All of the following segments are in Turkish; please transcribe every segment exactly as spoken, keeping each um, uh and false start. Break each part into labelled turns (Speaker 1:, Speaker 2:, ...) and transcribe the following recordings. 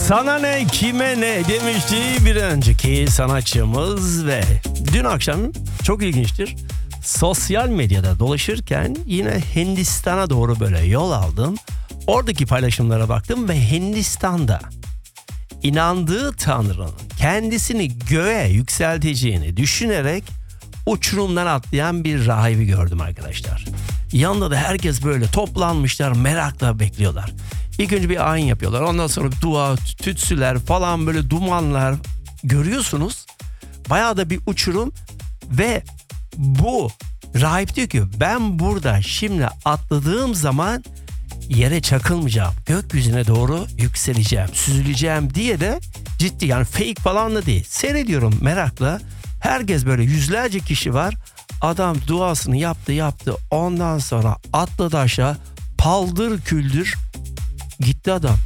Speaker 1: Sana ne kime ne demişti bir önceki sanatçımız ve dün akşam çok ilginçtir. Sosyal medyada dolaşırken yine Hindistan'a doğru böyle yol aldım. Oradaki paylaşımlara baktım ve Hindistan'da inandığı Tanrı'nın kendisini göğe yükselteceğini düşünerek uçurumdan atlayan bir rahibi gördüm arkadaşlar. Yanında da herkes böyle toplanmışlar, merakla bekliyorlar. İlk önce bir ayin yapıyorlar. Ondan sonra dua, tütsüler falan böyle dumanlar görüyorsunuz. Bayağı da bir uçurum ve bu rahip diyor ki ben burada şimdi atladığım zaman yere çakılmayacağım. Gökyüzüne doğru yükseleceğim, süzüleceğim diye de ciddi, yani fake falan da değil. Seyrediyorum merakla. Herkes böyle, yüzlerce kişi var. Adam duasını yaptı yaptı. Ondan sonra atladı aşağı. Paldır küldür gitti adam.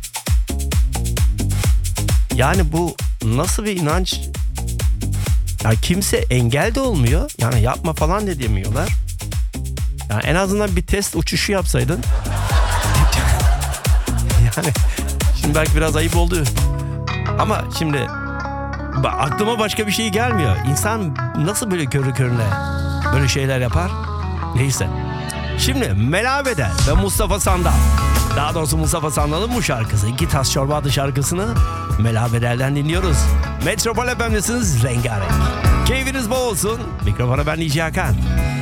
Speaker 1: Yani bu nasıl bir inanç? Ya kimse engel de olmuyor. Yani yapma falan da demiyorlar. Yani en azından bir test uçuşu yapsaydın. Yani şimdi belki biraz ayıp oldu. Ama şimdi aklıma başka bir şey gelmiyor. İnsan nasıl böyle körü körüne böyle şeyler yapar? Neyse. Şimdi Melabeder ve Mustafa Sandal. Daha doğrusu Mustafa Sandal'ın bu şarkısı. İki Tas Çorba adlı şarkısını Melabeder'den dinliyoruz. Metropol F M'desiniz, rengarenk. Keyfiniz bol olsun. Mikrofona ben D J Hakan.